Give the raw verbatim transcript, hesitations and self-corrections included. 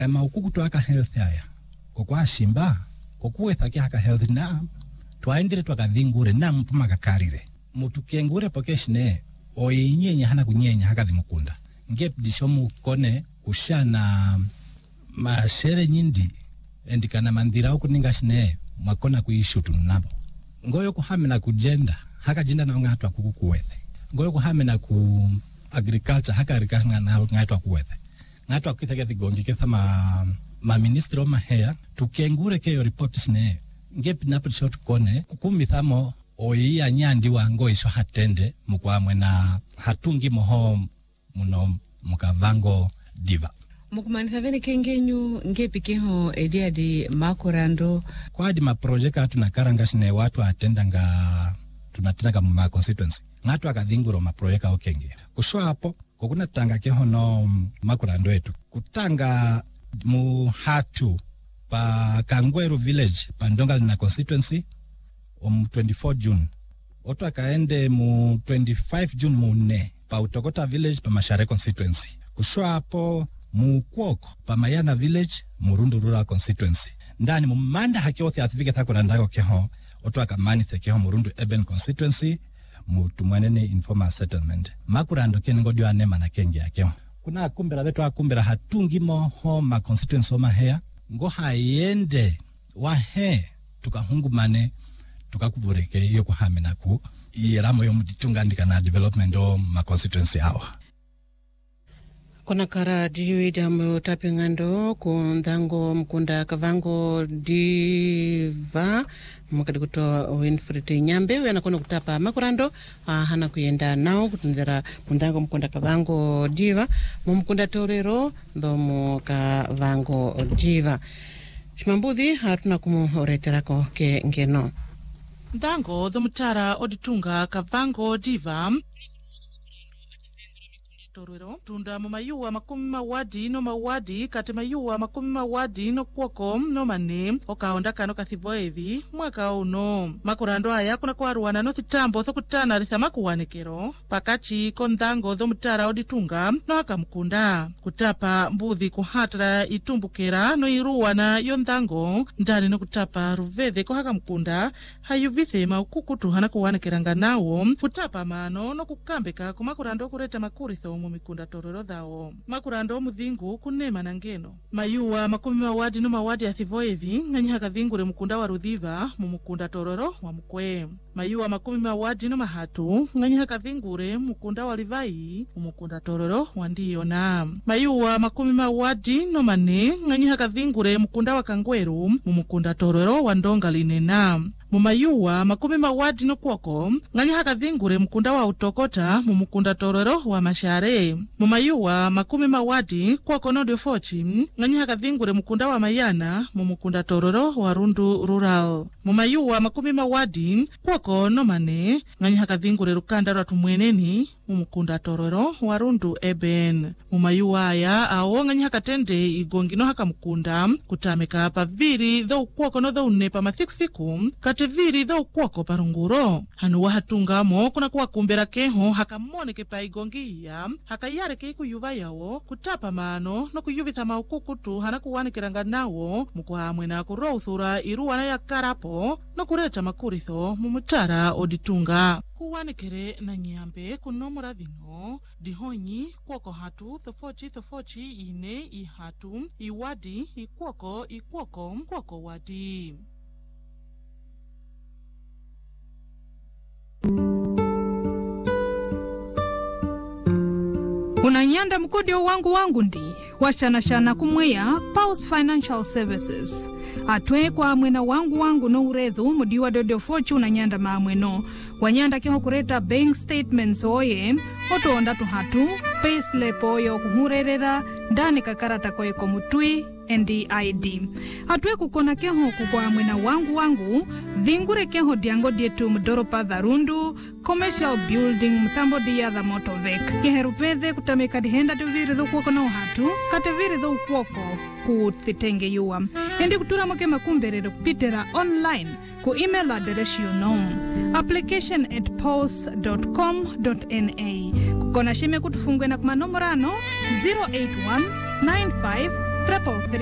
ema ukukutu haka health haya kukwa shimba kukuwetha ki haka health na twaendire twakathingure na mpuma kakarire mutu kengure pokeshne oinyenye hana kunyenya haka thimukunda ngep dishomu kone kushana mashere nyindi endikana mandira okuninga shne mwakona kuishutu nabo ngoyo kuhamena kujenda haka jinda na ngatwa kukuwethe ngoyo kuhamena ku agriculture haka agriculture na ngatwa kuwethe ngatwa kwithage thigongi kethama ma ministro mahea tukengure ke yo reports ne ngep na short kone kukumithamo oia nyandi wango iso hatende mukwamwe na hatungi moho muno mukavango diva mukumanitha vene kengenyu ngepikeho ediadi makurando kwa di ma project atu na karangashine watu atenda nga tunatenda mu ma constituency ngatu akathinguro ma project okenge kushwa hapo kokuna tanga keho no makurando etu kutanga mu hatu pa Kangweru village pa Ndongali na constituency om twenty-four June oto akaende mu twenty-five June mu ne pa Utokota village pa Mashare constituency kushwa hapo mu Kwoko pa Mayana village Murundu rural constituency ndani mu manda hakiothi athivike thakura ndako keho oto akamani thekeho Murundu urban constituency mu tumwanene informal settlement makurando kengodio anema na kenge yakeo kuna kumbera betu akumbera hatungi mo homa constituency oma hea ngo hayende wa he tukahungumane tukakubureke yo kuhamena ku iramo yo mutungandika na development o ma constituency hawa kuna kara diwida mutapingando kundango mkunda kavango diva mukadi kutoa Winfred Nyambe we anakona kutapa makurando uh, hana kuyenda nao kutunzera kundango mkunda kavango diva mumkunda torero ndo mukavango diva shimambudhi hatuna kumuhoreterako ke ngeno ndango dho mutara oditunga kavango diva Torero tunda mu mayuwa makumi mawadi no mawadi kati mayuwa makumi mawadi no kwoko no mane okaonda kano kathivo evi mwaka uno makurando aya kuna kwaruana no thitambo thokutana rithama kuwanekero pakachi kondango dho mutara oditunga no akamkunda kutapa mbudhi kuhatara itumbukera no iruwana yondango ndani no kutapa ruvethe ko hakamkunda hayuvithe maukukutu hana kuwanekeranga nawo kutapa mano no kukambeka kumakurando kureta makuritho mu mikunda torero dhao makurando mudhingu kunema na ngeno mayuwa makumi mawadi no mawadi athivoevi nganyi hakadhingure mukunda wa Rudhiva mu mukunda torero wa Mkwe mayuwa makumi mawadi no mahatu nganyi hakadhingure mukunda wa Livai mu mukunda torero wa Ndiona mayuwa makumi mawadi no mane nganyi hakadhingure mukunda wa Kangweru mu mukunda torero wa Ndongali nena mumayuwa makumi mawadi no kwoko nganyi hakadhingure mukunda wa Utokota mu mukunda torero wa Mashare mumayuwa makumi mawadi kwoko no defochi nganyi hakadhingure mukunda wa Mayana mu mukunda torero wa Rundu rural mumayuwa makumi mawadi kwoko no mane nganyi hakadhingure rukanda rwa tumweneni mu mukunda torero wa Rundu eben mumayuwa aya awo nganyi hakatende igongi no hakamkunda kutameka paviri dho kwoko no dho unepa mathikuthiku kateviri dho kwoko parunguro hanu wahatungamo kuna kuwa kumbera keho hakamoneke pa igongi ya hakayare ke kuyuva yawo kutapa mano no kuyuvitha maukukutu hana kuwanikiranga nawo mukuhamwe na kurouthura iruwana ya karapo no kureta makuritho mumutara oditunga kuwanikere na Nyambe kunomura dhino dihonyi kwoko hatu thofochi thofochi ine ihatu iwadi ikwoko ikwoko kwoko wadi Unanyanda mkodio wangu wangu ndi washana shana kumweya Pulse Financial Services atwe kwa mwena wangu wangu no uredhu mudiwa dodo fochu unanyanda maamweno wanyanda keho kureta bank statements oye oto onda tuhatu payslip oyo kuhurerera ndani kakarata koe komutui N D I D atwe kukona keho kukwa mwena wangu wangu dhingure keho diango dietu mdoropa dharundu commercial building mthambo diya dha motovek keherupethe kutameka dihenda tuviri dho kuoko na uhatu kateviri dho ukuoko kutitenge yuwa endi kutura moke makumberere kupitera online ku email address you know application at pulse dot com dot n a kukona shime kutufungwe na kumanomorano zero eight one nine five triple three